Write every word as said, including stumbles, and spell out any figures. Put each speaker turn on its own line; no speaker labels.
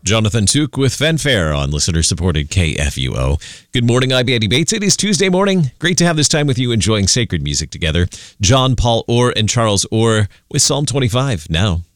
Jonathan Took with Fanfare on listener-supported K F U O. Good morning, I'm Andy Bates. It is Tuesday morning. Great to have this time with you enjoying sacred music together. John Paul Orr and Charles Orr with Psalm twenty-five now.